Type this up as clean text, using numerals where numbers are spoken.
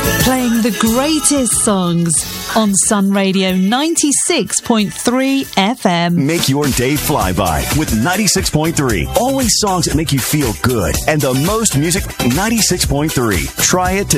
Playing the greatest songs on Sun Radio 96.3 FM. Make your day fly by with 96.3. Always songs that make you feel good. And the most music, 96.3. Try it today.